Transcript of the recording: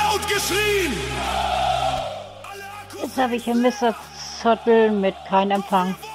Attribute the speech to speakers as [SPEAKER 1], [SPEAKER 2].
[SPEAKER 1] laut geschrien!
[SPEAKER 2] Jetzt habe ich hier Mr. Zottel mit kein Empfang.